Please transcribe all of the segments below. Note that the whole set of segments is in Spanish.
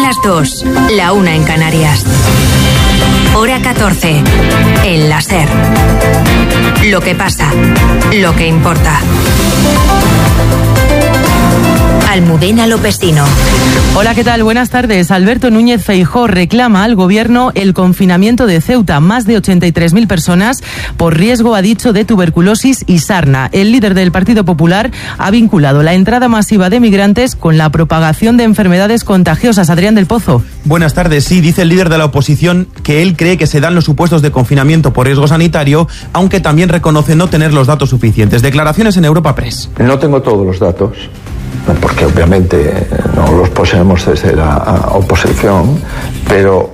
las 2, la 1 en Canarias. Hora 14, en la SER. Lo que pasa, lo que importa. Almudena Lopestino. Hola, ¿qué tal? Buenas tardes. Alberto Núñez Feijóo reclama al gobierno el confinamiento de Ceuta. Más de 83.000 personas por riesgo, ha dicho, de tuberculosis y sarna. El líder del Partido Popular ha vinculado la entrada masiva de migrantes con la propagación de enfermedades contagiosas. Adrián del Pozo. Buenas tardes. Sí, dice el líder de la oposición que él cree que se dan los supuestos de confinamiento por riesgo sanitario, aunque también reconoce no tener los datos suficientes. Declaraciones en Europa Press. No tengo todos los datos, porque obviamente no los poseemos desde la oposición, pero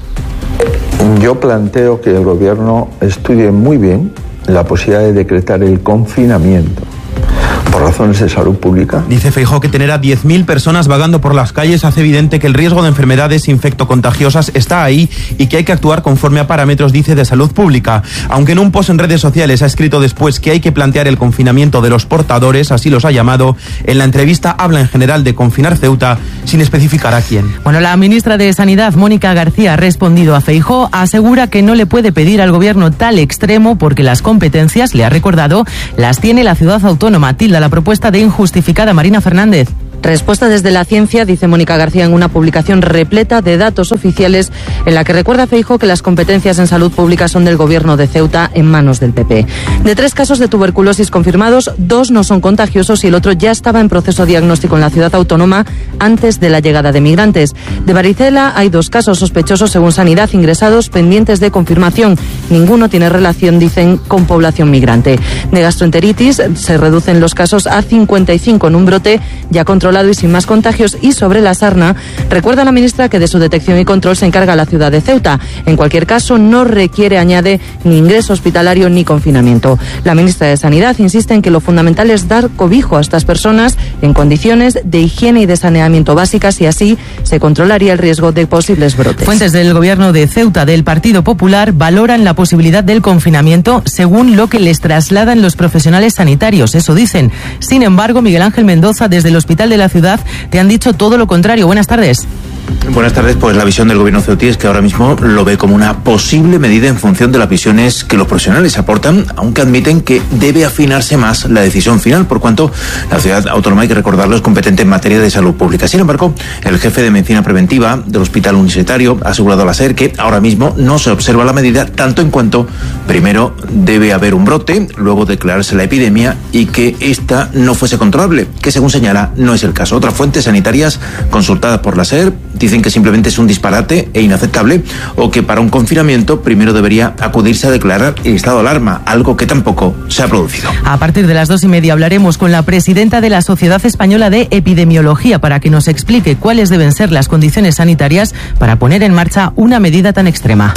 yo planteo que el gobierno estudie muy bien la posibilidad de decretar el confinamiento por razones de salud pública. Dice Feijóo que tener a 10.000 personas vagando por las calles hace evidente que el riesgo de enfermedades infectocontagiosas está ahí y que hay que actuar conforme a parámetros, dice, de salud pública. Aunque en un post en redes sociales ha escrito después que hay que plantear el confinamiento de los portadores, así los ha llamado, en la entrevista habla en general de confinar Ceuta sin especificar a quién. Bueno, la ministra de Sanidad, Mónica García, ha respondido a Feijóo, asegura que no le puede pedir al gobierno tal extremo porque las competencias, le ha recordado, las tiene la ciudad autónoma. Tilda la propuesta de injustificada. Marina Fernández. Respuesta desde la ciencia, dice Mónica García en una publicación repleta de datos oficiales en la que recuerda Feijóo que las competencias en salud pública son del gobierno de Ceuta en manos del PP. De 3 casos de tuberculosis confirmados, 2 no son contagiosos y el otro ya estaba en proceso diagnóstico en la ciudad autónoma antes de la llegada de migrantes. De varicela hay 2 casos sospechosos según Sanidad ingresados pendientes de confirmación. Ninguno tiene relación, dicen, con población migrante. De gastroenteritis se reducen los casos a 55 en un brote ya controlado y sin más contagios. Y sobre la sarna, recuerda la ministra que de su detección y control se encarga la ciudad de Ceuta. En cualquier caso, no requiere, añade, ni ingreso hospitalario ni confinamiento. La ministra de Sanidad insiste en que lo fundamental es dar cobijo a estas personas en condiciones de higiene y de saneamiento básicas y así se controlaría el riesgo de posibles brotes. Fuentes del gobierno de Ceuta del Partido Popular valoran la posibilidad del confinamiento según lo que les trasladan los profesionales sanitarios. Eso dicen. Sin embargo, Miguel Ángel Mendoza, desde el Hospital de la Ciudad, te han dicho todo lo contrario. Buenas tardes. Buenas tardes. Pues la visión del gobierno ceutí es que ahora mismo lo ve como una posible medida en función de las visiones que los profesionales aportan, aunque admiten que debe afinarse más la decisión final, por cuanto la ciudad autónoma, hay que recordarlo, es competente en materia de salud pública. Sin embargo, el jefe de medicina preventiva del Hospital Universitario ha asegurado a la SER que ahora mismo no se observa la medida, tanto en cuanto primero debe haber un brote, luego declararse la epidemia y que esta no fuese controlable, que según señala no es el caso. Otras fuentes sanitarias consultadas por la SER dicen que simplemente es un disparate e inaceptable, o que para un confinamiento primero debería acudirse a declarar el estado de alarma, algo que tampoco se ha producido. A partir de las 2:30 hablaremos con la presidenta de la Sociedad Española de Epidemiología para que nos explique cuáles deben ser las condiciones sanitarias para poner en marcha una medida tan extrema.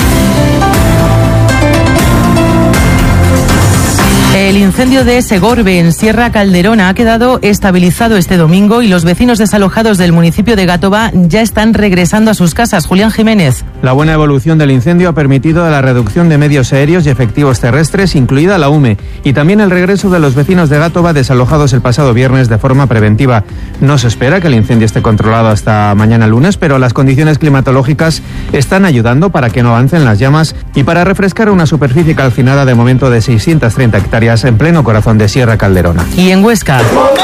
El incendio de Segorbe, en Sierra Calderona, ha quedado estabilizado este domingo y los vecinos desalojados del municipio de Gátova ya están regresando a sus casas. Julián Jiménez. La buena evolución del incendio ha permitido la reducción de medios aéreos y efectivos terrestres, incluida la UME, y también el regreso de los vecinos de Gátova desalojados el pasado viernes de forma preventiva. No se espera que el incendio esté controlado hasta mañana lunes, pero las condiciones climatológicas están ayudando para que no avancen las llamas y para refrescar una superficie calcinada de momento de 630 hectáreas en pleno corazón de Sierra Calderona. Y en Huesca,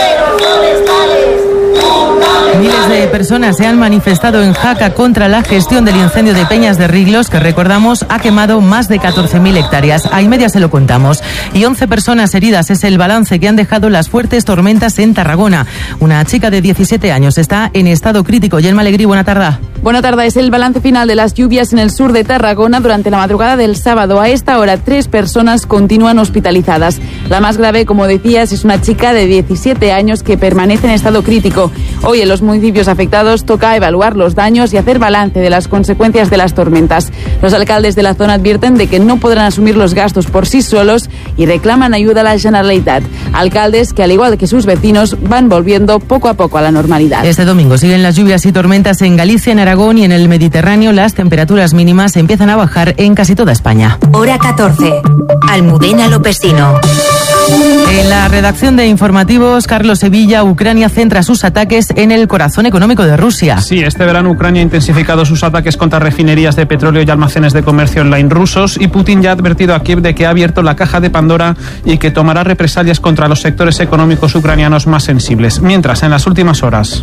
miles de personas se han manifestado en Jaca contra la gestión del incendio de Peñas de Riglos, que recordamos ha quemado más de 14.000 hectáreas. A media se lo contamos. Y 11 personas heridas es el balance que han dejado las fuertes tormentas en Tarragona. Una chica de 17 años está en estado crítico. Yelma Alegrí, buena tarde. Buena tarde. Es el balance final de las lluvias en el sur de Tarragona durante la madrugada del sábado. A esta hora, 3 personas continúan hospitalizadas. La más grave, como decías, es una chica de 17 años que permanece en estado crítico. Hoy en los municipios afectados toca evaluar los daños y hacer balance de las consecuencias de las tormentas. Los alcaldes de la zona advierten de que no podrán asumir los gastos por sí solos y reclaman ayuda a la Generalitat. Alcaldes que, al igual que sus vecinos, van volviendo poco a poco a la normalidad. Este domingo siguen las lluvias y tormentas en Galicia, en Aragón Aragón y en el Mediterráneo las temperaturas mínimas empiezan a bajar en casi toda España. Hora 14. Almudena Lopesino. En la redacción de informativos, Carlos Sevilla, Ucrania centra sus ataques en el corazón económico de Rusia. Sí, este verano Ucrania ha intensificado sus ataques contra refinerías de petróleo y almacenes de comercio online rusos, y Putin ya ha advertido a Kiev de que ha abierto la caja de Pandora y que tomará represalias contra los sectores económicos ucranianos más sensibles. Mientras, en las últimas horas,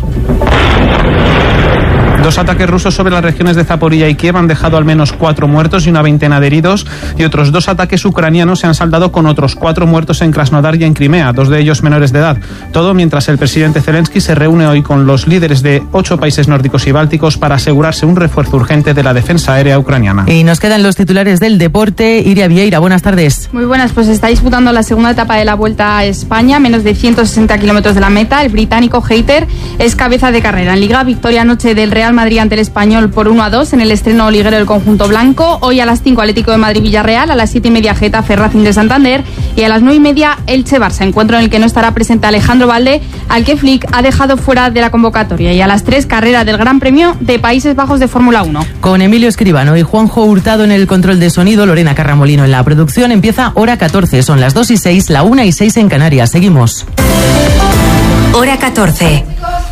2 ataques rusos sobre las regiones de Zaporilla y Kiev han dejado al menos 4 muertos y una veintena de heridos, y otros 2 ataques ucranianos se han saldado con otros 4 muertos en Krasnodar y en Crimea, 2 de ellos menores de edad. Todo mientras el presidente Zelensky se reúne hoy con los líderes de 8 países nórdicos y bálticos para asegurarse un refuerzo urgente de la defensa aérea ucraniana. Y nos quedan los titulares del deporte. Iria Vieira, buenas tardes. Muy buenas, pues está disputando la segunda etapa de la Vuelta a España, menos de 160 kilómetros de la meta. El británico Hayter es cabeza de carrera. En Liga, victoria anoche del Real Madrid ante el Español por 1-2 en el estreno liguero del conjunto blanco. Hoy a las 5 Atlético de Madrid-Villarreal, a las 7:30 Getafe Racing de Santander y a las 9:30 Elche-Barça, encuentro en el que no estará presente Alejandro Valde, al que Flick ha dejado fuera de la convocatoria. Y a las 3 carrera del Gran Premio de Países Bajos de Fórmula 1. Con Emilio Escribano y Juanjo Hurtado en el control de sonido, Lorena Carramolino en la producción, empieza Hora 14. Son las 2:06, la 1:06 en Canarias. Seguimos. Hora 14.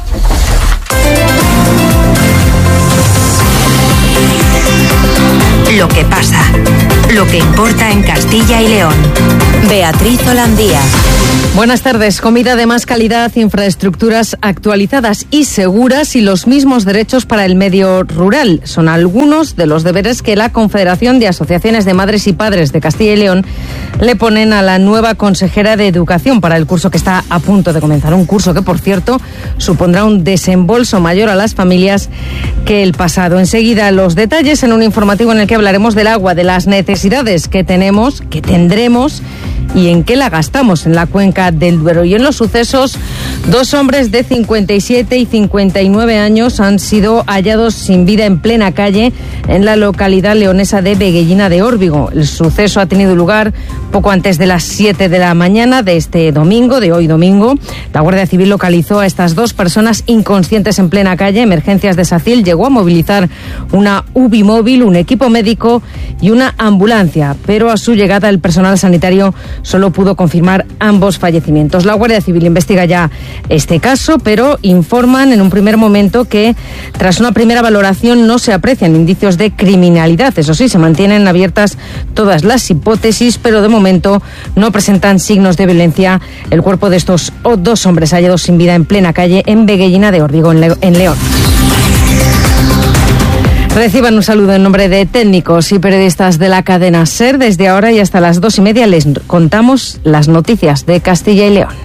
Lo que pasa, lo que importa en Castilla y León. Beatriz Holandía. Buenas tardes. Comida de más calidad, infraestructuras actualizadas y seguras y los mismos derechos para el medio rural. Son algunos de los deberes que la Confederación de Asociaciones de Madres y Padres de Castilla y León le ponen a la nueva consejera de Educación para el curso que está a punto de comenzar. Un curso que, por cierto, supondrá un desembolso mayor a las familias que el pasado. Enseguida los detalles en un informativo en el que hablaremos del agua, de las necesidades que tenemos, que tendremos y en qué la gastamos en la cuenca del Duero. Y en los sucesos, 2 hombres de 57 y 59 años han sido hallados sin vida en plena calle en la localidad leonesa de Veguellina de Órbigo. El suceso ha tenido lugar poco antes de las 7 de la mañana de este domingo, de hoy domingo. La Guardia Civil localizó a estas 2 personas inconscientes en plena calle. Emergencias de SACIL llegó a movilizar una UBI móvil, un equipo médico y una ambulancia, pero a su llegada el personal sanitario solo pudo confirmar ambos fallecimientos. La Guardia Civil investiga ya este caso, pero informan en un primer momento que tras una primera valoración no se aprecian indicios de criminalidad. Eso sí, se mantienen abiertas todas las hipótesis, pero de momento no presentan signos de violencia el cuerpo de estos 2 hombres hallados sin vida en plena calle en Veguellina de Órbigo, en León. Reciban un saludo en nombre de técnicos y periodistas de la cadena SER. Desde ahora y hasta las 2:30 les contamos las noticias de Castilla y León.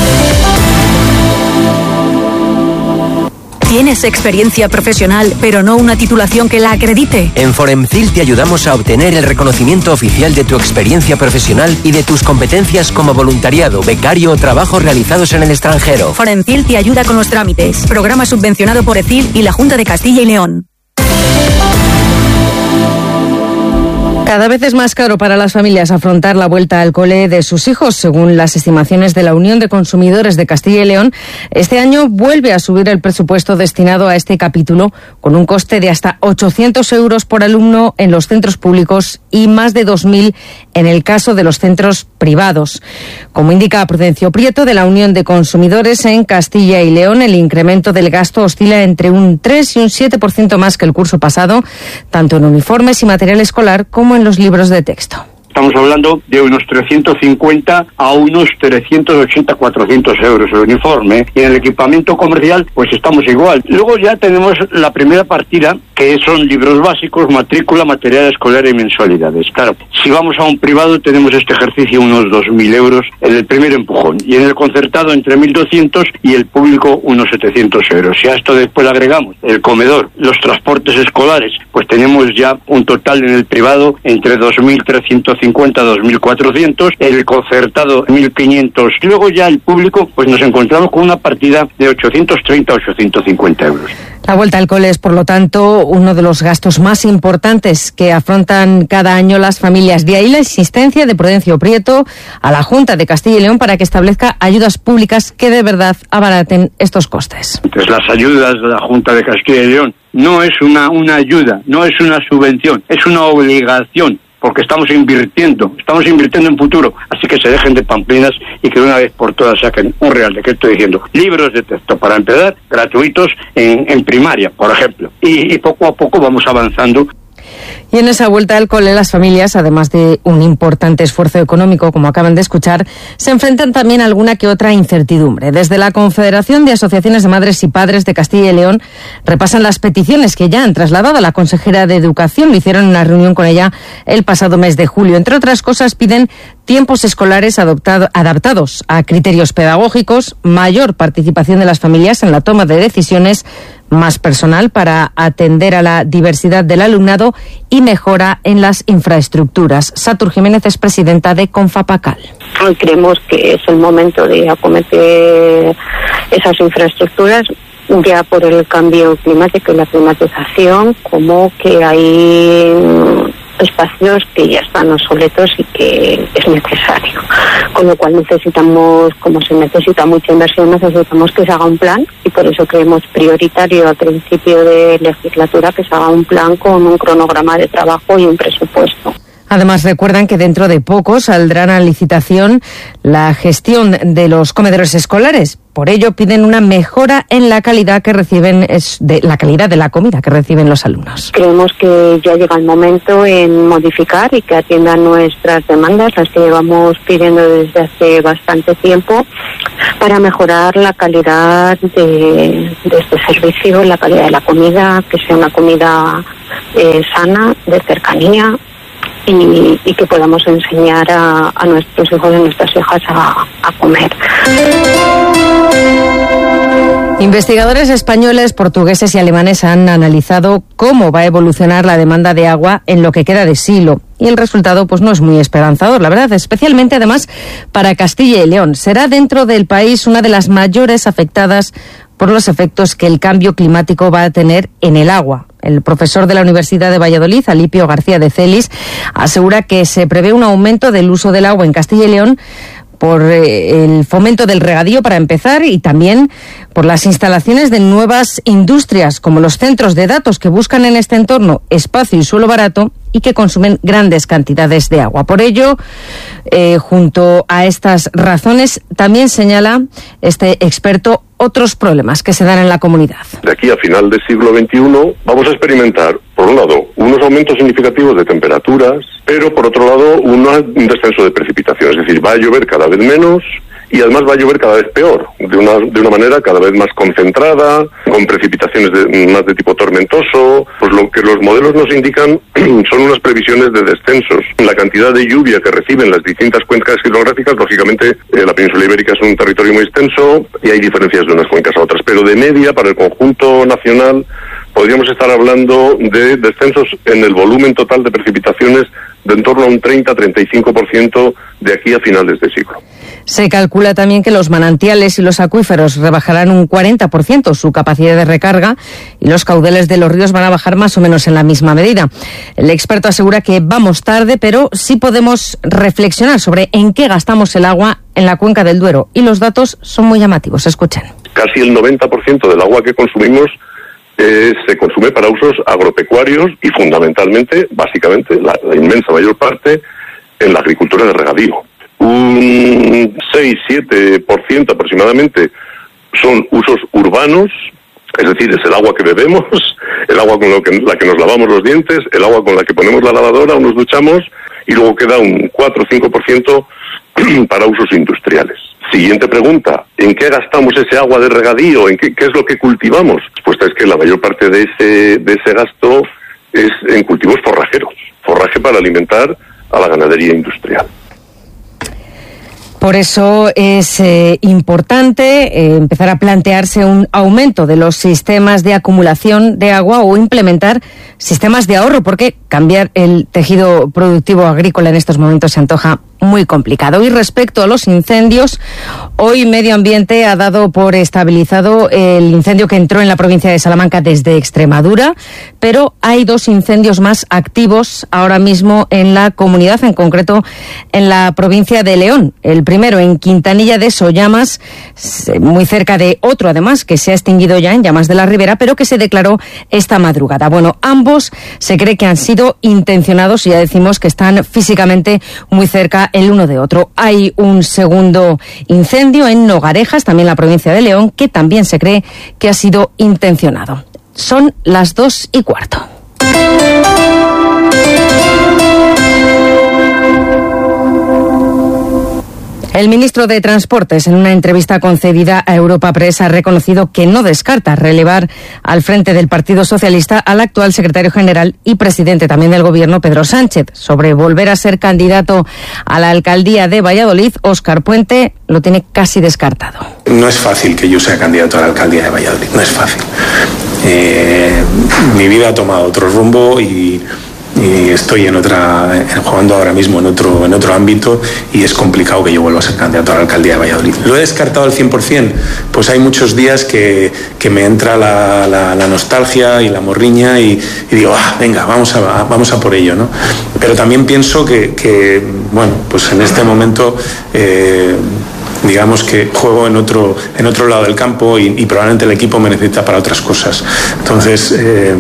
¿Tienes experiencia profesional, pero no una titulación que la acredite? En Foremcil te ayudamos a obtener el reconocimiento oficial de tu experiencia profesional y de tus competencias como voluntariado, becario o trabajos realizados en el extranjero. Foremcil te ayuda con los trámites. Programa subvencionado por ECIL y la Junta de Castilla y León. Cada vez es más caro para las familias afrontar la vuelta al cole de sus hijos. Según las estimaciones de la Unión de Consumidores de Castilla y León, este año vuelve a subir el presupuesto destinado a este capítulo, con un coste de hasta 800 euros por alumno en los centros públicos y más de 2.000 en el caso de los centros privados. Como indica Prudencio Prieto, de la Unión de Consumidores en Castilla y León, el incremento del gasto oscila entre un 3 y un 7% más que el curso pasado, tanto en uniformes y material escolar como en los libros de texto. Estamos hablando de unos 350 a unos 380, 400 euros el uniforme. Y en el equipamiento comercial, pues estamos igual. Luego ya tenemos la primera partida, que son libros básicos, matrícula, material escolar y mensualidades. Claro, si vamos a un privado tenemos este ejercicio unos 2.000 euros en el primer empujón. Y en el concertado entre 1.200 y el público unos 700 euros. Si a esto después le agregamos el comedor, los transportes escolares, pues tenemos ya un total en el privado entre 2.350 1.250, 2.400, el concertado 1.500. Luego ya el público, pues nos encontramos con una partida de 830 a 850 euros. La vuelta al cole es, por lo tanto, uno de los gastos más importantes que afrontan cada año las familias. De ahí la insistencia de Prudencio Prieto a la Junta de Castilla y León para que establezca ayudas públicas que de verdad abaraten estos costes. Entonces, las ayudas de la Junta de Castilla y León no es una ayuda, no es una subvención, es una obligación, porque estamos invirtiendo en futuro, así que se dejen de pamplinas y que de una vez por todas saquen un real decreto diciendo libros de texto, para empezar, gratuitos en primaria, por ejemplo, y poco a poco vamos avanzando. Y en esa vuelta al cole, las familias, además de un importante esfuerzo económico, como acaban de escuchar, se enfrentan también a alguna que otra incertidumbre. Desde la Confederación de Asociaciones de Madres y Padres de Castilla y León repasan las peticiones que ya han trasladado a la consejera de Educación. Lo hicieron en una reunión con ella el pasado mes de julio. Entre otras cosas, piden tiempos escolares adaptados a criterios pedagógicos, mayor participación de las familias en la toma de decisiones, más personal para atender a la diversidad del alumnado y mejora en las infraestructuras. Satur Jiménez es presidenta de Confapacal. Hoy creemos que es el momento de acometer esas infraestructuras, ya por el cambio climático y la climatización, como que hay espacios que ya están obsoletos y que es necesario. Con lo cual necesitamos, como se necesita mucha inversión, necesitamos que se haga un plan, y por eso creemos prioritario a principio de legislatura que se haga un plan con un cronograma de trabajo y un presupuesto. Además, recuerdan que dentro de poco saldrán a licitación la gestión de los comedores escolares. Por ello, piden una mejora en la calidad que reciben, la calidad de la comida que reciben los alumnos. Creemos que ya llega el momento en modificar y que atiendan nuestras demandas, las que llevamos pidiendo desde hace bastante tiempo, para mejorar la calidad de este servicio, la calidad de la comida, que sea una comida sana, de cercanía, y que podamos enseñar a nuestros hijos y nuestras hijas a comer. Investigadores españoles, portugueses y alemanes han analizado cómo va a evolucionar la demanda de agua en lo que queda de siglo. Y el resultado pues no es muy esperanzador, la verdad, especialmente además para Castilla y León. Será dentro del país una de las mayores afectadas por los efectos que el cambio climático va a tener en el agua. El profesor de la Universidad de Valladolid, Alipio García de Celis, asegura que se prevé un aumento del uso del agua en Castilla y León por el fomento del regadío, para empezar, y también por las instalaciones de nuevas industrias, como los centros de datos, que buscan en este entorno espacio y suelo barato y que consumen grandes cantidades de agua. Por ello, junto a estas razones, también señala este experto otros problemas que se dan en la comunidad. De aquí a final del siglo XXI vamos a experimentar, por un lado, unos aumentos significativos de temperaturas, pero por otro lado un descenso de precipitaciones, es decir, va a llover cada vez menos y además va a llover cada vez peor, de una manera cada vez más concentrada, con precipitaciones más de tipo tormentoso. Pues lo que los modelos nos indican son unas previsiones de descensos. La cantidad de lluvia que reciben las distintas cuencas hidrográficas, lógicamente la península ibérica es un territorio muy extenso y hay diferencias de unas cuencas a otras, pero de media para el conjunto nacional podríamos estar hablando de descensos en el volumen total de precipitaciones de en torno a un 30-35% de aquí a finales de siglo. Se calcula también que los manantiales y los acuíferos rebajarán un 40% su capacidad de recarga y los caudales de los ríos van a bajar más o menos en la misma medida. El experto asegura que vamos tarde, pero sí podemos reflexionar sobre en qué gastamos el agua en la cuenca del Duero, y los datos son muy llamativos. Escuchen. Casi el 90% del agua que consumimos se consume para usos agropecuarios y fundamentalmente, básicamente, la inmensa mayor parte en la agricultura de regadío. Un 6-7% aproximadamente son usos urbanos, es decir, es el agua que bebemos, el agua con la que nos lavamos los dientes, el agua con la que ponemos la lavadora o nos duchamos, y luego queda un 4-5% para usos industriales. Siguiente pregunta, ¿en qué gastamos ese agua de regadío? ¿En qué es lo que cultivamos? La respuesta es que la mayor parte de ese gasto es en cultivos forrajeros, forraje para alimentar a la ganadería industrial. Por eso es importante empezar a plantearse un aumento de los sistemas de acumulación de agua o implementar sistemas de ahorro, porque cambiar el tejido productivo agrícola en estos momentos se antoja muy complicado. Y respecto a los incendios, hoy Medio Ambiente ha dado por estabilizado el incendio que entró en la provincia de Salamanca desde Extremadura, pero hay 2 incendios más activos ahora mismo en la comunidad, en concreto en la provincia de León. El primero en Quintanilla de Sollamas, muy cerca de otro además que se ha extinguido ya en Llamas de la Ribera, pero que se declaró esta madrugada. Bueno, ambos se cree que han sido intencionados y ya decimos que están físicamente muy cerca el uno de otro. Hay un segundo incendio en Nogarejas, también en la provincia de León, que también se cree que ha sido intencionado. Son las 2:15. El ministro de Transportes, en una entrevista concedida a Europa Press, ha reconocido que no descarta relevar al frente del Partido Socialista al actual secretario general y presidente también del Gobierno, Pedro Sánchez. Sobre volver a ser candidato a la alcaldía de Valladolid, Óscar Puente lo tiene casi descartado. No es fácil que yo sea candidato a la alcaldía de Valladolid, no es fácil. Mi vida ha tomado otro rumbo y estoy jugando ahora mismo en otro ámbito y es complicado que yo vuelva a ser candidato a la alcaldía de Valladolid. ¿Lo he descartado al 100%? Pues hay muchos días que me entra la nostalgia y la morriña y digo, venga, vamos a por ello, ¿no? Pero también pienso que bueno, pues en este momento digamos que juego en otro lado del campo y probablemente el equipo me necesita para otras cosas. Entonces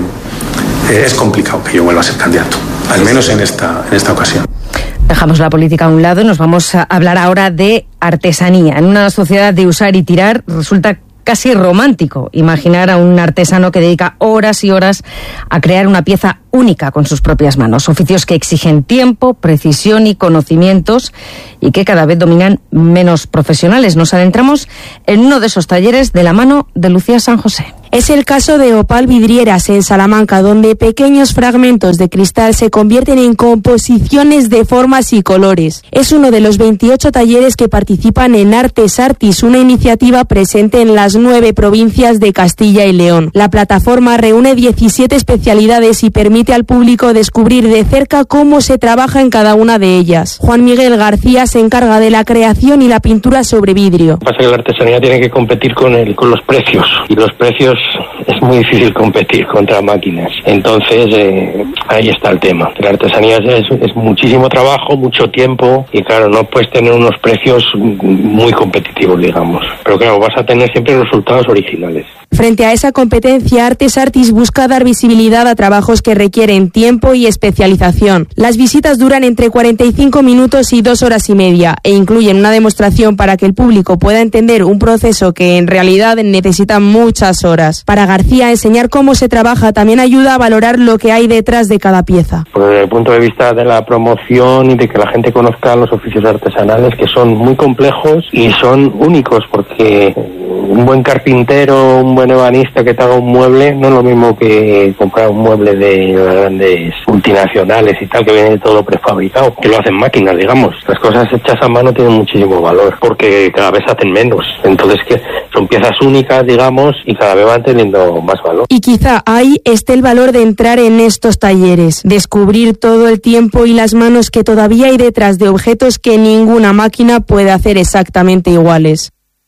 es complicado que yo vuelva a ser candidato, al menos en esta ocasión. Dejamos la política a un lado y nos vamos a hablar ahora de artesanía. En una sociedad de usar y tirar resulta casi romántico imaginar a un artesano que dedica horas y horas a crear una pieza única con sus propias manos. Oficios que exigen tiempo, precisión y conocimientos y que cada vez dominan menos profesionales. Nos adentramos en uno de esos talleres de la mano de Lucía San José. Es el caso de Opal Vidrieras en Salamanca, donde pequeños fragmentos de cristal se convierten en composiciones de formas y colores. Es uno de los 28 talleres que participan en Artes Artis, una iniciativa presente en las 9 provincias de Castilla y León. La plataforma reúne 17 especialidades y permite al público descubrir de cerca cómo se trabaja en cada una de ellas. Juan Miguel García se encarga de la creación y la pintura sobre vidrio. Pasa que la artesanía tiene que competir con los precios, y los precios es muy difícil competir contra máquinas. Entonces ahí está el tema. La artesanía es muchísimo trabajo, mucho tiempo y claro, no puedes tener unos precios muy competitivos, digamos. Pero claro, vas a tener siempre resultados originales. Frente a esa competencia, Artes Artis busca dar visibilidad a trabajos que requieren tiempo y especialización. Las visitas duran entre 45 minutos y 2 horas y media e incluyen una demostración para que el público pueda entender un proceso que en realidad necesita muchas horas. Para García, enseñar cómo se trabaja también ayuda a valorar lo que hay detrás de cada pieza. Desde el punto de vista de la promoción y de que la gente conozca los oficios artesanales, que son muy complejos y son únicos, porque un buen carpintero, un buen ebanista que te haga un mueble no es lo mismo que comprar un mueble de grandes multinacionales y tal, que viene todo prefabricado, que lo hacen máquinas, digamos. Las cosas hechas a mano tienen muchísimo valor porque cada vez hacen menos, entonces que son piezas únicas, digamos, y cada vez van teniendo más valor. Y quizá ahí esté el valor de entrar en estos talleres, descubrir todo el tiempo y las manos que todavía hay detrás de objetos que ninguna máquina puede hacer exactamente iguales.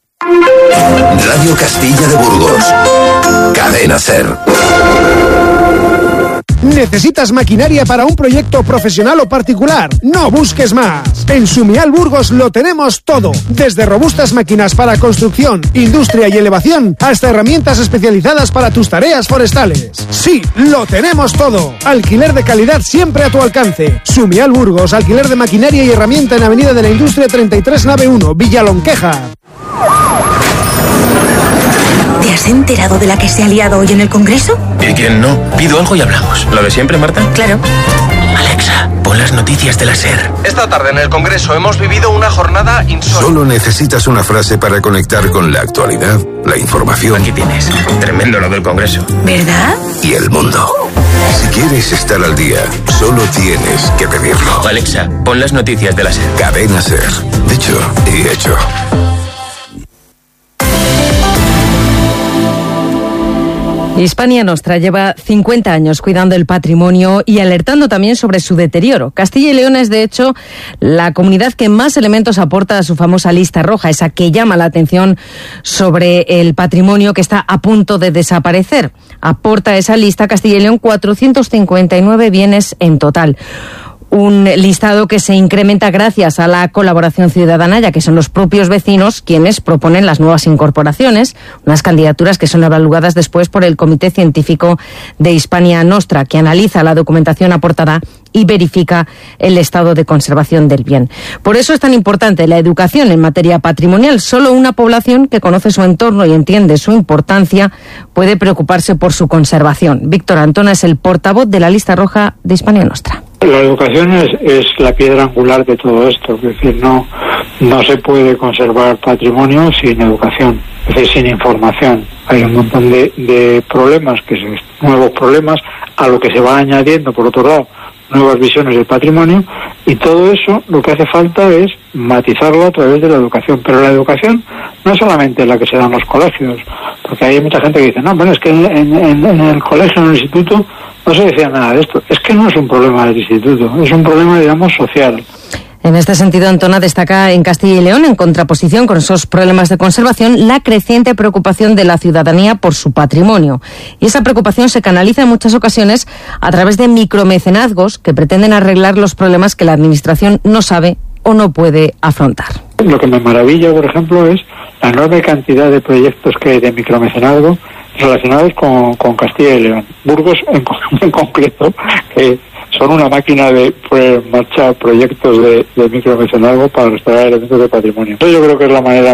Radio Castilla de Burgos. Cadena SER. ¿Necesitas maquinaria para un proyecto profesional o particular? No busques más. En Sumial Burgos lo tenemos todo. Desde robustas máquinas para construcción, industria y elevación, hasta herramientas especializadas para tus tareas forestales. Sí, lo tenemos todo. Alquiler de calidad siempre a tu alcance. Sumial Burgos, alquiler de maquinaria y herramienta en Avenida de la Industria 33, nave 1, Villalonqueja. ¿Te has enterado de la que se ha liado hoy en el Congreso? ¿Y quién no? Pido algo y hablamos. ¿Lo de siempre, Marta? Claro. Alexa, pon las noticias de la SER. Esta tarde en el Congreso hemos vivido una jornada insólita. Solo necesitas una frase para conectar con la actualidad, la información. Aquí tienes. Tremendo lo del Congreso. ¿Verdad? Y el mundo. Si quieres estar al día, solo tienes que pedirlo. Alexa, pon las noticias de la SER. Cadena SER. Dicho y hecho. Hispania Nostra lleva 50 años cuidando el patrimonio y alertando también sobre su deterioro. Castilla y León es, de hecho, la comunidad que más elementos aporta a su famosa lista roja, esa que llama la atención sobre el patrimonio que está a punto de desaparecer. Aporta a esa lista Castilla y León 459 bienes en total. Un listado que se incrementa gracias a la colaboración ciudadana, ya que son los propios vecinos quienes proponen las nuevas incorporaciones, unas candidaturas que son evaluadas después por el Comité Científico de Hispania Nostra, que analiza la documentación aportada y verifica el estado de conservación del bien. Por eso es tan importante la educación en materia patrimonial. Solo una población que conoce su entorno y entiende su importancia puede preocuparse por su conservación. Víctor Antona es el portavoz de la lista roja de Hispania Nostra. La educación es la piedra angular de todo esto, es decir, no se puede conservar patrimonio sin educación, es decir, sin información. Hay un montón de problemas, nuevos problemas, a lo que se va añadiendo, por otro lado, nuevas visiones del patrimonio, y todo eso lo que hace falta es matizarlo a través de la educación. Pero la educación no es solamente la que se da en los colegios, porque hay mucha gente que dice, no, bueno, es que en el colegio, en el instituto, no se decía nada de esto. Es que no es un problema del instituto, es un problema, digamos, social. En este sentido, Antona destaca en Castilla y León, en contraposición con esos problemas de conservación, la creciente preocupación de la ciudadanía por su patrimonio. Y esa preocupación se canaliza en muchas ocasiones a través de micromecenazgos que pretenden arreglar los problemas que la Administración no sabe o no puede afrontar. Lo que me maravilla, por ejemplo, es la enorme cantidad de proyectos que hay de micromecenazgo relacionados con Castilla y León. Burgos en concreto, que son una máquina de marchar proyectos de micromecenazgo para restaurar elementos de patrimonio. Yo creo que es la manera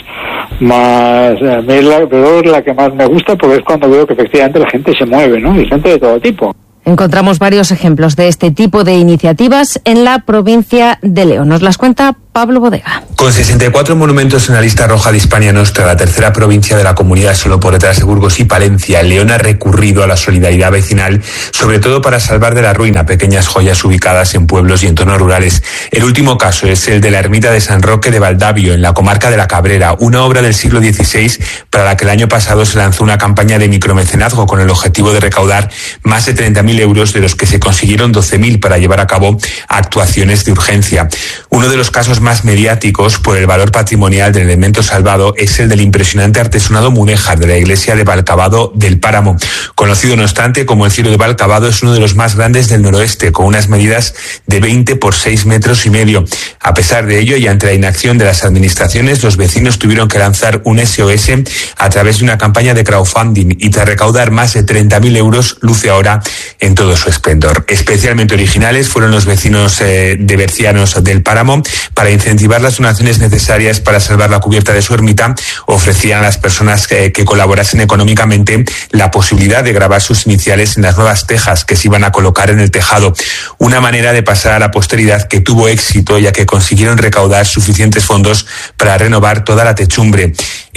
la que más me gusta, porque es cuando veo que efectivamente la gente se mueve, ¿no? Y gente de todo tipo. Encontramos varios ejemplos de este tipo de iniciativas en la provincia de León. Nos las cuenta Pablo Bodega. Con 64 monumentos en la lista roja de Hispania Nostra, la tercera provincia de la comunidad solo por detrás de Burgos y Palencia, León ha recurrido a la solidaridad vecinal, sobre todo para salvar de la ruina pequeñas joyas ubicadas en pueblos y entornos rurales. El último caso es el de la ermita de San Roque de Valdavio, en la comarca de la Cabrera, una obra del siglo XVI para la que el año pasado se lanzó una campaña de micromecenazgo con el objetivo de recaudar más de 30.000 euros, de los que se consiguieron 12.000 para llevar a cabo actuaciones de urgencia. Uno de los casos más mediáticos por el valor patrimonial del elemento salvado es el del impresionante artesonado mudéjar de la iglesia de Valcavado del Páramo. Conocido no obstante como el Cielo de Valcavado, es uno de los más grandes del noroeste, con unas medidas de 20 por 6,5 metros. A pesar de ello, y ante la inacción de las administraciones, los vecinos tuvieron que lanzar un SOS a través de una campaña de crowdfunding, y tras recaudar más de 30.000 euros, luce ahora en todo su esplendor. Especialmente originales fueron los vecinos de Bercianos del Páramo. Para incentivar las donaciones necesarias para salvar la cubierta de su ermita, ofrecían a las personas que colaborasen económicamente la posibilidad de grabar sus iniciales en las nuevas tejas que se iban a colocar en el tejado. Una manera de pasar a la posteridad que tuvo éxito, ya que consiguieron recaudar suficientes fondos para renovar toda la techumbre.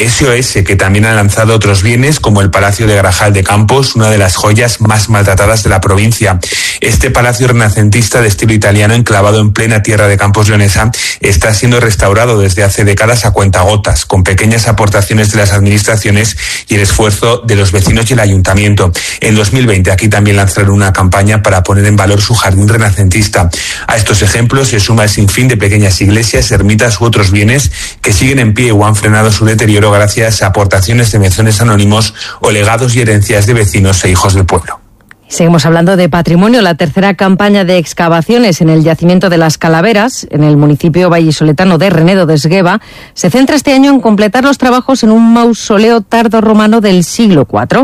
SOS que también han lanzado otros bienes, como el Palacio de Grajal de Campos, una de las joyas más maltratadas de la provincia. Este palacio renacentista de estilo italiano, enclavado en plena tierra de Campos leonesa, está siendo restaurado desde hace décadas a cuentagotas, con pequeñas aportaciones de las administraciones y el esfuerzo de los vecinos y el ayuntamiento. En 2020 aquí también lanzaron una campaña para poner en valor su jardín renacentista. A estos ejemplos se suma el sinfín de pequeñas iglesias, ermitas u otros bienes que siguen en pie o han frenado su deterioro gracias a aportaciones de mezones anónimos o legados y herencias de vecinos e hijos del pueblo. Seguimos hablando de patrimonio. La tercera campaña de excavaciones en el yacimiento de las Calaveras, en el municipio vallisoletano de Renedo de Esgueva, se centra este año en completar los trabajos en un mausoleo tardorromano del siglo IV.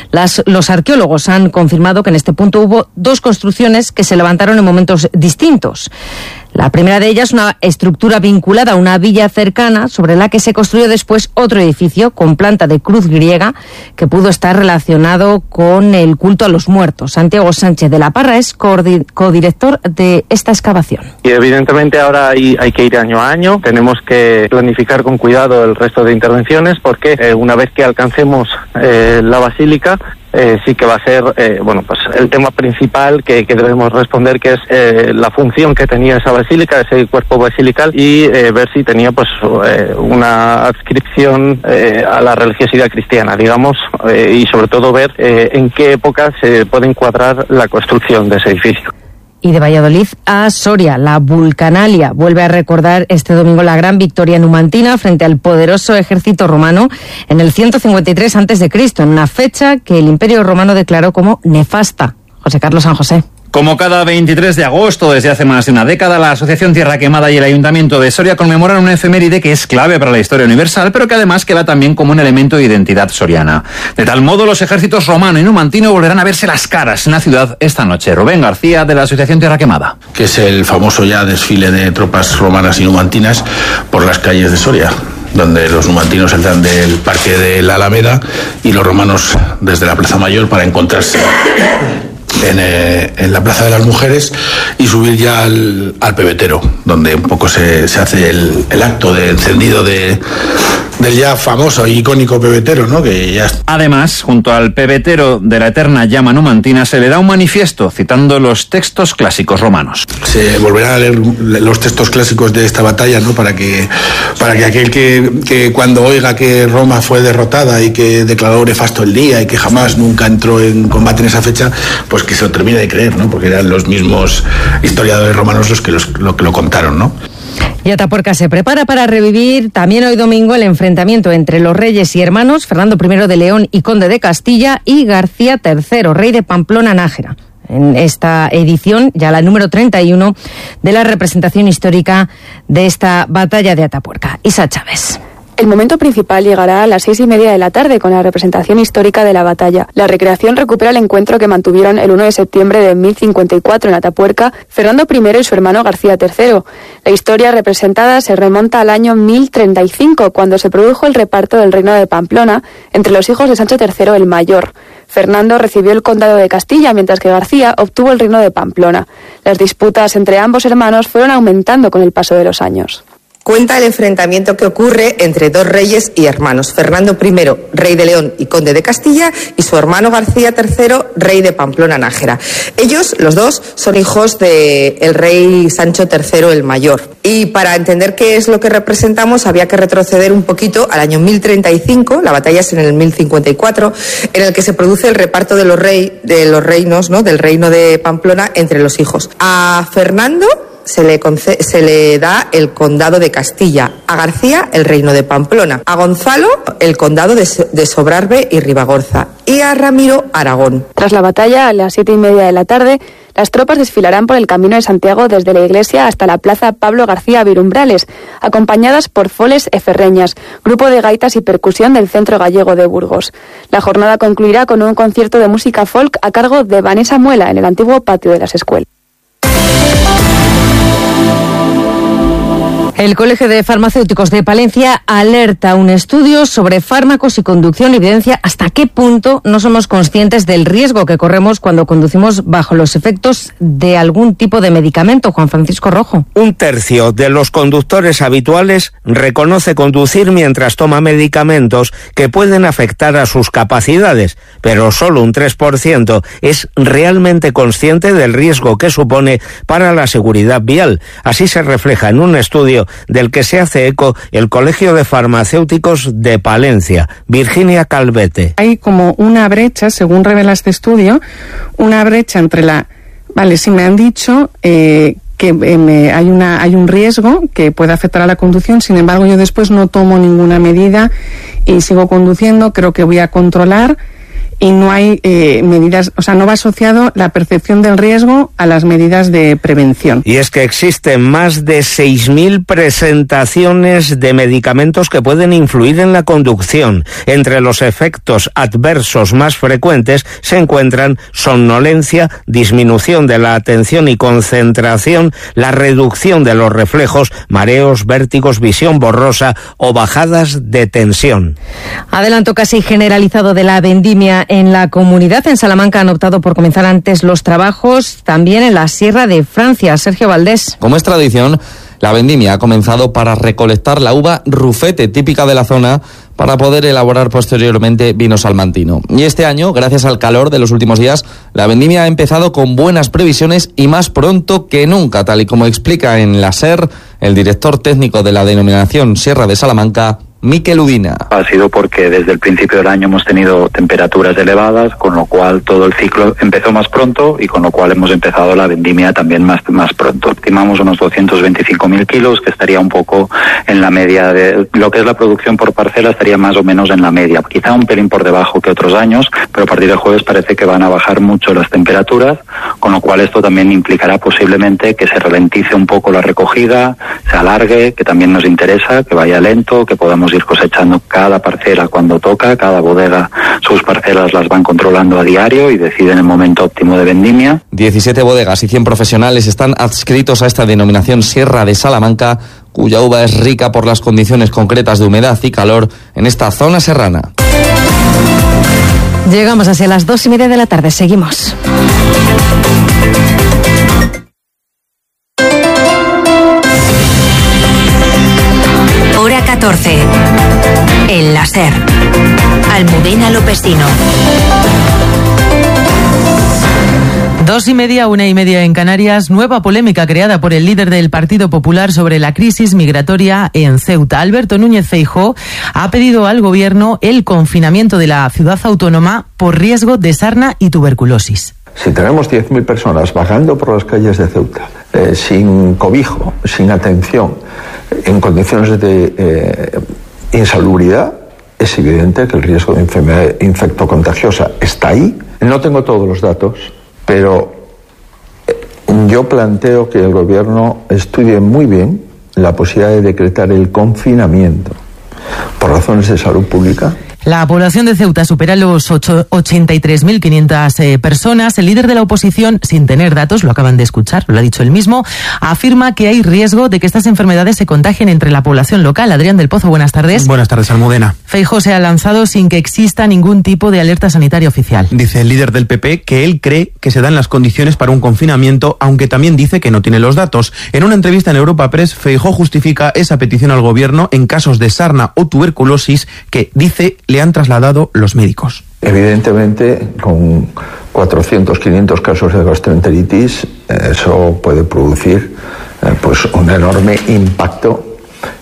Los arqueólogos han confirmado que en este punto hubo dos construcciones que se levantaron en momentos distintos. La primera de ellas, una estructura vinculada a una villa cercana, sobre la que se construyó después otro edificio con planta de cruz griega que pudo estar relacionado con el culto a los muertos. Santiago Sánchez de la Parra es codirector de esta excavación. Y evidentemente ahora hay que ir año a año, tenemos que planificar con cuidado el resto de intervenciones, porque una vez que alcancemos la basílica, sí que va a ser, pues el tema principal que debemos responder, que es la función que tenía esa basílica, ese cuerpo basilical, y ver si tenía pues una adscripción a la religiosidad cristiana, digamos, y sobre todo ver en qué época se puede encuadrar la construcción de ese edificio. Y de Valladolid a Soria, la Vulcanalia vuelve a recordar este domingo la gran victoria numantina frente al poderoso ejército romano en el 153 a.C., en una fecha que el Imperio Romano declaró como nefasta. José Carlos San José. Como cada 23 de agosto desde hace más de una década, la Asociación Tierra Quemada y el Ayuntamiento de Soria conmemoran una efeméride que es clave para la historia universal, pero que además queda también como un elemento de identidad soriana. De tal modo, los ejércitos romano y numantino volverán a verse las caras en la ciudad esta noche. Rubén García, de la Asociación Tierra Quemada. Que es el famoso ya desfile de tropas romanas y numantinas por las calles de Soria, donde los numantinos saldrán del Parque de la Alameda y los romanos desde la Plaza Mayor para encontrarse en la Plaza de las Mujeres y subir ya al pebetero, donde un poco se hace el acto de encendido del ya famoso e icónico pebetero, ¿no? Que ya... Además, junto al pebetero de la eterna llama numantina se le da un manifiesto citando los textos clásicos romanos. Se volverán a leer los textos clásicos de esta batalla, ¿no? Para que aquel que cuando oiga que Roma fue derrotada y que declaró nefasto el día y que jamás nunca entró en combate en esa fecha, pues que se lo termine de creer, ¿no? Porque eran los mismos historiadores romanos los que lo contaron, ¿no? Y Atapuerca se prepara para revivir también hoy domingo el enfrentamiento entre los reyes y hermanos Fernando I de León y conde de Castilla y García III, rey de Pamplona-Nájera. En esta edición, ya la número 31 de la representación histórica de esta batalla de Atapuerca. Isa Chávez. El momento principal llegará a las 6:30 de la tarde con la representación histórica de la batalla. La recreación recupera el encuentro que mantuvieron el 1 de septiembre de 1054 en Atapuerca Fernando I y su hermano García III. La historia representada se remonta al año 1035, cuando se produjo el reparto del reino de Pamplona entre los hijos de Sancho III el Mayor. Fernando recibió el condado de Castilla, mientras que García obtuvo el reino de Pamplona. Las disputas entre ambos hermanos fueron aumentando con el paso de los años. Cuenta el enfrentamiento que ocurre entre dos reyes y hermanos, Fernando I, rey de León y conde de Castilla, y su hermano García III, rey de Pamplona-Nájera. Ellos, los dos, son hijos del rey Sancho III el Mayor. Y para entender qué es lo que representamos, había que retroceder un poquito al año 1035, la batalla es en el 1054, en el que se produce el reparto de los reinos, ¿no?, del reino de Pamplona entre los hijos. A Fernando se le da el condado de Castilla, a García el reino de Pamplona, a Gonzalo el condado de Sobrarbe y Ribagorza y a Ramiro Aragón. Tras la batalla, a las 7:30 de la tarde, las tropas desfilarán por el Camino de Santiago desde la iglesia hasta la plaza Pablo García Virumbrales, acompañadas por foles e ferreñas, grupo de gaitas y percusión del Centro Gallego de Burgos. La jornada concluirá con un concierto de música folk a cargo de Vanessa Muela en el antiguo patio de las escuelas. El Colegio de Farmacéuticos de Palencia alerta un estudio sobre fármacos y conducción y evidencia hasta qué punto no somos conscientes del riesgo que corremos cuando conducimos bajo los efectos de algún tipo de medicamento. Juan Francisco Rojo. 1/3 de los conductores habituales reconoce conducir mientras toma medicamentos que pueden afectar a sus capacidades, pero solo un 3% es realmente consciente del riesgo que supone para la seguridad vial. Así se refleja en un estudio del que se hace eco el Colegio de Farmacéuticos de Palencia. Virginia Calvete. Hay como una brecha, según revela este estudio, una brecha entre si me han dicho que hay un riesgo que puede afectar a la conducción, sin embargo yo después no tomo ninguna medida y sigo conduciendo, creo que voy a controlar, y no hay medidas, no va asociado la percepción del riesgo a las medidas de prevención. Y es que existen más de 6.000 presentaciones de medicamentos que pueden influir en la conducción. Entre los efectos adversos más frecuentes se encuentran somnolencia, disminución de la atención y concentración, la reducción de los reflejos, mareos, vértigos, visión borrosa o bajadas de tensión. Adelanto casi generalizado de la vendimia en la comunidad. En Salamanca han optado por comenzar antes los trabajos, también en la Sierra de Francia. Sergio Valdés. Como es tradición, la vendimia ha comenzado para recolectar la uva rufete, típica de la zona, para poder elaborar posteriormente vino salmantino. Y este año, gracias al calor de los últimos días, la vendimia ha empezado con buenas previsiones y más pronto que nunca, tal y como explica en la SER el director técnico de la denominación Sierra de Salamanca, Miquel Udina. Ha sido porque desde el principio del año hemos tenido temperaturas elevadas, con lo cual todo el ciclo empezó más pronto y con lo cual hemos empezado la vendimia también más pronto. Estimamos unos 225.000 kilos, que estaría un poco en la media de lo que es la producción por parcela, estaría más o menos en la media. Quizá un pelín por debajo que otros años, pero a partir del jueves parece que van a bajar mucho las temperaturas, con lo cual esto también implicará posiblemente que se ralentice un poco la recogida, se alargue, que también nos interesa, que vaya lento, que podamos ir cosechando cada parcela cuando toca, cada bodega sus parcelas las van controlando a diario y deciden el momento óptimo de vendimia. 17 bodegas y 100 profesionales están adscritos a esta denominación Sierra de Salamanca, cuya uva es rica por las condiciones concretas de humedad y calor en esta zona serrana. Llegamos hacia las 2:30 de la tarde, seguimos. Hora 14. El láser. Almudena Lopesino. 2:30, 1:30 en Canarias. Nueva polémica creada por el líder del Partido Popular sobre la crisis migratoria en Ceuta. Alberto Núñez Feijóo ha pedido al gobierno el confinamiento de la ciudad autónoma por riesgo de sarna y tuberculosis. Si tenemos 10.000 personas vagando por las calles de Ceuta, sin cobijo, sin atención, en condiciones de insalubridad, es evidente que el riesgo de enfermedad infectocontagiosa está ahí. No tengo todos los datos, pero yo planteo que el gobierno estudie muy bien la posibilidad de decretar el confinamiento por razones de salud pública. La población de Ceuta supera los 83.500 personas. El líder de la oposición, sin tener datos, lo acaban de escuchar, lo ha dicho él mismo, afirma que hay riesgo de que estas enfermedades se contagien entre la población local. Adrián del Pozo, buenas tardes. Buenas tardes, Almudena. Feijóo se ha lanzado sin que exista ningún tipo de alerta sanitaria oficial. Dice el líder del PP que él cree que se dan las condiciones para un confinamiento, aunque también dice que no tiene los datos. En una entrevista en Europa Press, Feijóo justifica esa petición al gobierno en casos de sarna o tuberculosis que, dice, le han trasladado los médicos. Evidentemente, con 400, 500 casos de gastroenteritis, eso puede producir pues un enorme impacto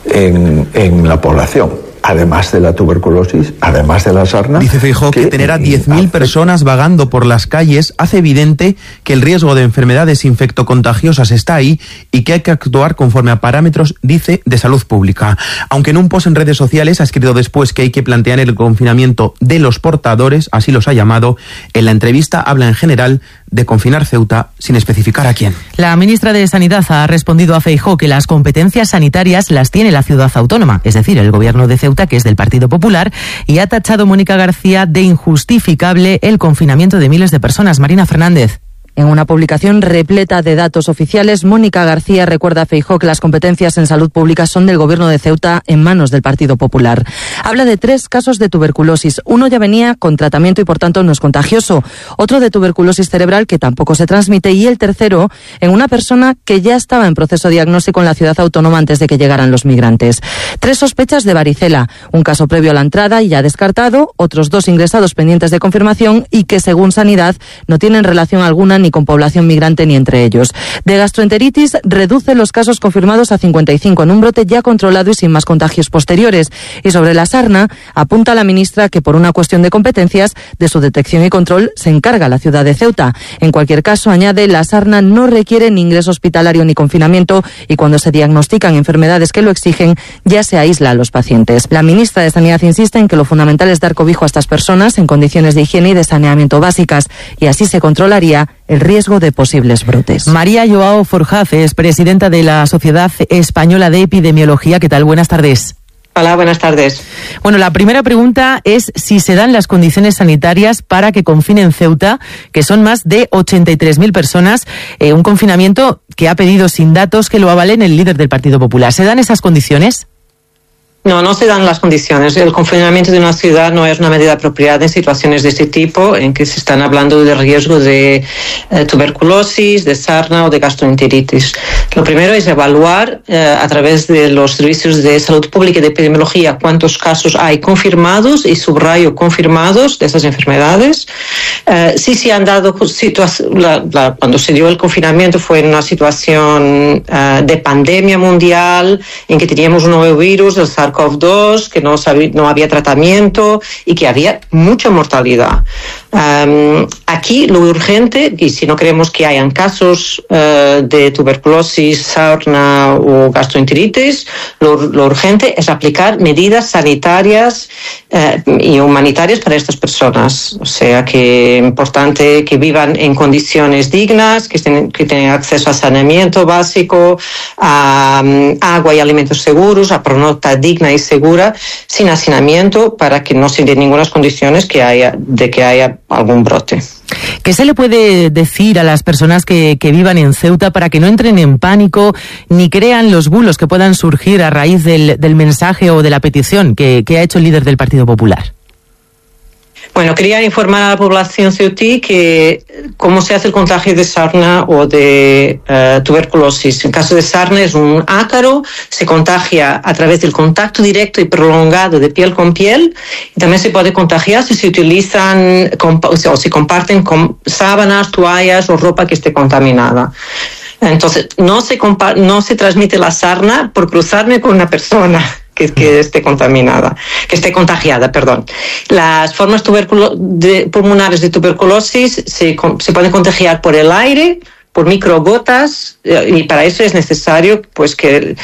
en la población. Además de la tuberculosis, además de la sarna. Dice Feijóo que tener a 10.000 personas vagando por las calles hace evidente que el riesgo de enfermedades infectocontagiosas está ahí y que hay que actuar conforme a parámetros, dice, de salud pública. Aunque en un post en redes sociales ha escrito después que hay que plantear el confinamiento de los portadores, así los ha llamado, en la entrevista habla en general de confinar Ceuta sin especificar a quién. La ministra de Sanidad ha respondido a Feijóo que las competencias sanitarias las tiene la ciudad autónoma, es decir, el gobierno de Ceuta, que es del Partido Popular, y ha tachado Mónica García de injustificable el confinamiento de miles de personas. Marina Fernández. En una publicación repleta de datos oficiales, Mónica García recuerda a Feijóo que las competencias en salud pública son del gobierno de Ceuta en manos del Partido Popular. Habla de 3 casos de tuberculosis. Uno ya venía con tratamiento y por tanto no es contagioso. Otro de tuberculosis cerebral que tampoco se transmite y el tercero en una persona que ya estaba en proceso diagnóstico en la ciudad autónoma antes de que llegaran los migrantes. 3 sospechas de varicela, un caso previo a la entrada y ya descartado, otros 2 ingresados pendientes de confirmación y que según Sanidad no tienen relación alguna ni con población migrante ni entre ellos. De gastroenteritis reduce los casos confirmados a 55 en un brote ya controlado y sin más contagios posteriores. Y sobre la sarna, apunta la ministra que por una cuestión de competencias, de su detección y control, se encarga la ciudad de Ceuta. En cualquier caso, añade, la sarna no requiere ni ingreso hospitalario ni confinamiento y cuando se diagnostican enfermedades que lo exigen, ya se aísla a los pacientes. La ministra de Sanidad insiste en que lo fundamental es dar cobijo a estas personas en condiciones de higiene y de saneamiento básicas y así se controlaría el riesgo de posibles brotes. María Joao Forjaz es presidenta de la Sociedad Española de Epidemiología. ¿Qué tal? Buenas tardes. Hola, buenas tardes. Bueno, la primera pregunta es si se dan las condiciones sanitarias para que confinen Ceuta, que son más de 83.000 personas, un confinamiento que ha pedido sin datos que lo avalen el líder del Partido Popular. ¿Se dan esas condiciones? No se dan las condiciones. El confinamiento de una ciudad no es una medida apropiada en situaciones de este tipo, en que se están hablando de riesgo de tuberculosis, de sarna o de gastroenteritis. Lo primero es evaluar a través de los servicios de salud pública y de epidemiología cuántos casos hay confirmados, y subrayo confirmados, de esas enfermedades. Sí se han dado cuando se dio el confinamiento fue en una situación de pandemia mundial, en que teníamos un nuevo virus, el SARS-CoV-2, que no había tratamiento y que había mucha mortalidad. Aquí lo urgente, y si no queremos que hayan casos de tuberculosis, sarna o gastroenteritis, lo urgente es aplicar medidas sanitarias y humanitarias para estas personas. O sea, que es importante que vivan en condiciones dignas, que tengan acceso a saneamiento básico, a agua y alimentos seguros, a pernocta digna y segura, sin hacinamiento, para que no se den ninguna condiciones de que haya algún brote. ¿Qué se le puede decir a las personas que vivan en Ceuta para que no entren en pánico ni crean los bulos que puedan surgir a raíz del mensaje o de la petición que ha hecho el líder del Partido Popular? Bueno, quería informar a la población ceutí que cómo se hace el contagio de sarna o de tuberculosis. En caso de sarna es un ácaro, se contagia a través del contacto directo y prolongado de piel con piel, y también se puede contagiar si se utilizan o se comparten con sábanas, toallas o ropa que esté contaminada. Entonces, no se transmite la sarna por cruzarme con una persona que esté contagiada. Las formas pulmonares de tuberculosis se pueden contagiar por el aire, por microgotas, y para eso es necesario pues que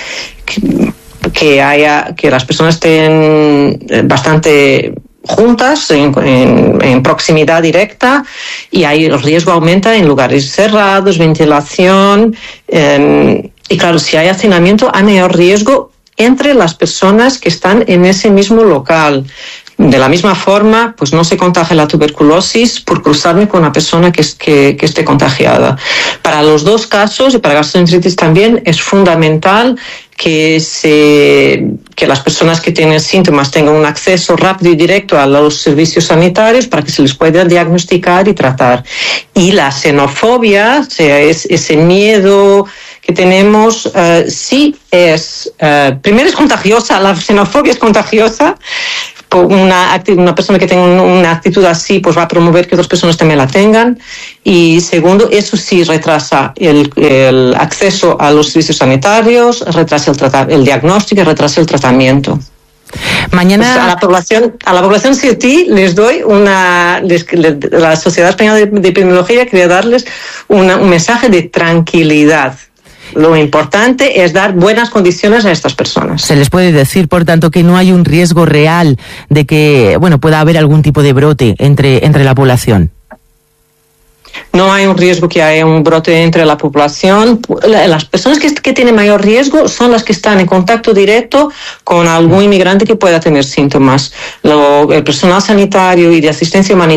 las personas estén bastante juntas, en proximidad directa, y ahí el riesgo aumenta en lugares cerrados, ventilación, y claro, si hay hacinamiento hay mayor riesgo entre las personas que están en ese mismo local. De la misma forma, pues no se contagia la tuberculosis por cruzarme con una persona que esté contagiada. Para los dos casos, y para gastroenteritis también, es fundamental que las personas que tienen síntomas tengan un acceso rápido y directo a los servicios sanitarios para que se les pueda diagnosticar y tratar. Y la xenofobia, o sea, ese miedo que tenemos, primero es contagiosa, la xenofobia es contagiosa. Una persona que tenga una actitud así pues va a promover que otras personas también la tengan, y segundo, eso sí retrasa el acceso a los servicios sanitarios, retrasa el diagnóstico y retrasa el tratamiento. Mañana pues a la población ceutí les doy la Sociedad Española de Epidemiología quería darles un mensaje de tranquilidad. Lo importante es dar buenas condiciones a estas personas. Se les puede decir, por tanto, que no hay un riesgo real de que pueda haber algún tipo de brote entre la población. No hay un riesgo que haya un brote entre la población. Las personas que tienen mayor riesgo son las que están en contacto directo con algún inmigrante que pueda tener síntomas. El personal sanitario y de asistencia humanitaria